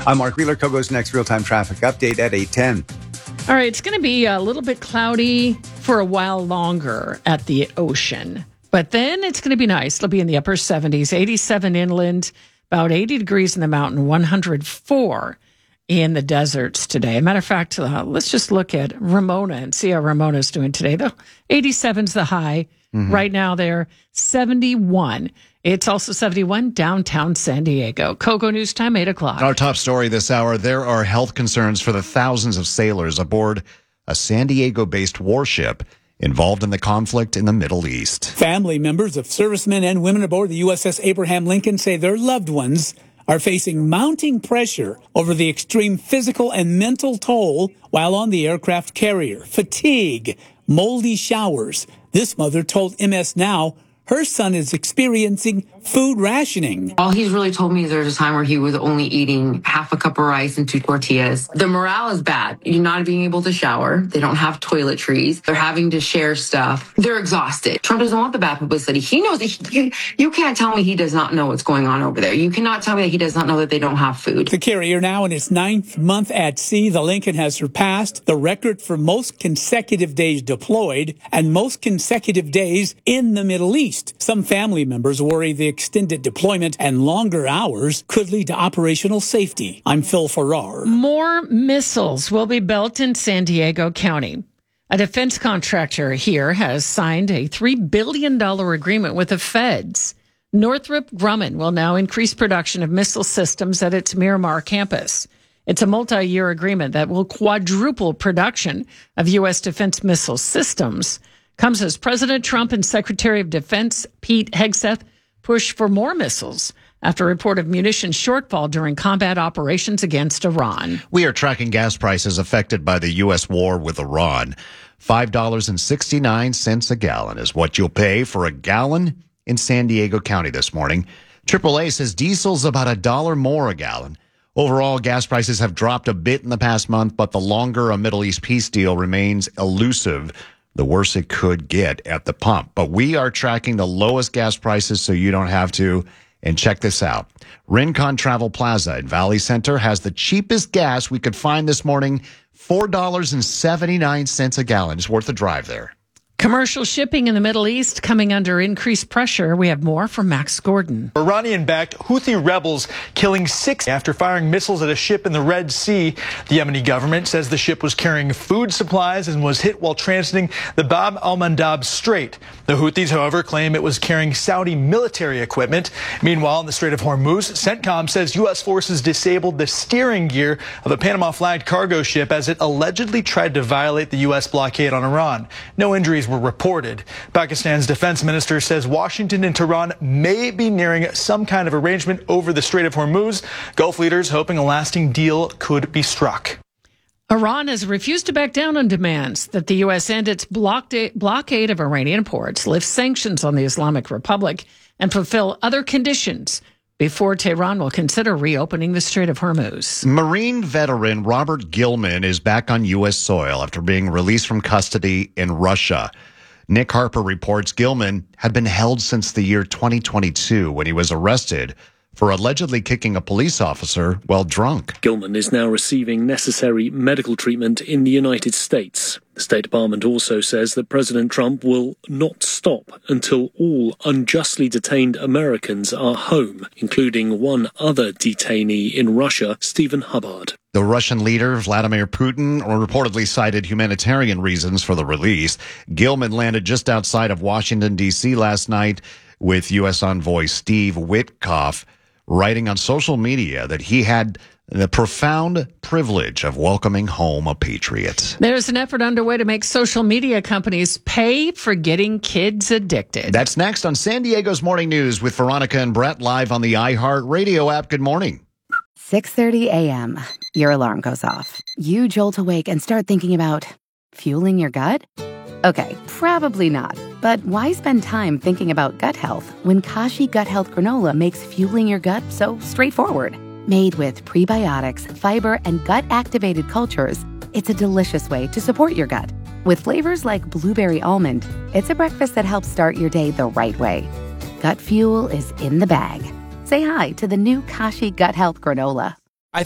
I'm Mark Wheeler. Kogo's next real-time traffic update at 8:10. All right, it's going to be a little bit cloudy for a while longer at the ocean, but then it's going to be nice. It'll be in the upper 70s, 87 inland, about 80 degrees in the mountain, 104 in the deserts today. As a matter of fact, let's just look at Ramona and see how Ramona's doing today. The 87's the high. Right now they're 71. It's also 71 downtown San Diego. Kogo News Time, 8 o'clock. Our top story this hour, there are health concerns for the thousands of sailors aboard a San Diego-based warship involved in the conflict in the Middle East. Family members of servicemen and women aboard the USS Abraham Lincoln say their loved ones are facing mounting pressure over the extreme physical and mental toll while on the aircraft carrier. Fatigue, moldy showers. This mother told MS Now her son is experiencing food rationing. All he's really told me is there's a time where he was only eating half a cup of rice and 2 tortillas. The morale is bad. You're not being able to shower. They don't have toiletries. They're having to share stuff. They're exhausted. Trump doesn't want the bad publicity. He knows that you can't tell me he does not know what's going on over there. You cannot tell me that he does not know that they don't have food. The carrier now in its 9th month at sea, the Lincoln has surpassed the record for most consecutive days deployed and most consecutive days in the Middle East. Some family members worry the extended deployment and longer hours could lead to operational safety. I'm Phil Farrar. More missiles will be built in San Diego County. A defense contractor here has signed a $3 billion agreement with the feds. Northrop Grumman will now increase production of missile systems at its Miramar campus. It's a multi-year agreement that will quadruple production of U.S. defense missile systems. Comes as President Trump and Secretary of Defense Pete Hegseth push for more missiles after a report of munitions shortfall during combat operations against Iran. We are tracking gas prices affected by the U.S. war with Iran. $5.69 a gallon is what you'll pay for a gallon in San Diego County this morning. AAA says diesel's about $1 more a gallon. Overall, gas prices have dropped a bit in the past month, but the longer a Middle East peace deal remains elusive, the worse it could get at the pump. But we are tracking the lowest gas prices so you don't have to. And check this out. Rincon Travel Plaza in Valley Center has the cheapest gas we could find this morning, $4.79 a gallon. It's worth a drive there. Commercial shipping in the Middle East coming under increased pressure. We have more from Max Gordon. Iranian-backed Houthi rebels killing 6 after firing missiles at a ship in the Red Sea. The Yemeni government says the ship was carrying food supplies and was hit while transiting the Bab al-Mandab Strait. The Houthis, however, claim it was carrying Saudi military equipment. Meanwhile, in the Strait of Hormuz, CENTCOM says U.S. forces disabled the steering gear of a Panama-flagged cargo ship as it allegedly tried to violate the U.S. blockade on Iran. No injuries were reported. Pakistan's defense minister says Washington and Tehran may be nearing some kind of arrangement over the Strait of Hormuz. Gulf leaders hoping a lasting deal could be struck. Iran has refused to back down on demands that the U.S. end its blockade of Iranian ports, lift sanctions on the Islamic Republic, and fulfill other conditions before Tehran will consider reopening the Strait of Hormuz. Marine veteran Robert Gilman is back on U.S. soil after being released from custody in Russia. Nick Harper reports Gilman had been held since the year 2022 when he was arrested for allegedly kicking a police officer while drunk. Gilman is now receiving necessary medical treatment in the United States. The State Department also says that President Trump will not stop until all unjustly detained Americans are home, including one other detainee in Russia, Stephen Hubbard. The Russian leader, Vladimir Putin, reportedly cited humanitarian reasons for the release. Gilman landed just outside of Washington, D.C. last night with U.S. envoy Steve Witkoff writing on social media that he had the profound privilege of welcoming home a patriot. There's an effort underway to make social media companies pay for getting kids addicted. That's next on San Diego's Morning News with Veronica and Brett live on the iHeart Radio app. Good morning. 6:30 a.m. Your alarm goes off. You jolt awake and start thinking about fueling your gut? Okay, probably not. But why spend time thinking about gut health when Kashi Gut Health Granola makes fueling your gut so straightforward? Made with prebiotics, fiber, and gut-activated cultures, it's a delicious way to support your gut. With flavors like blueberry almond, it's a breakfast that helps start your day the right way. Gut fuel is in the bag. Say hi to the new Kashi Gut Health Granola.